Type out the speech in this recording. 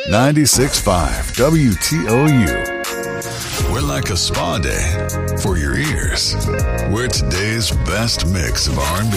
96.5 WTOU. We're like a spa day for your ears. We're today's best mix of R&B.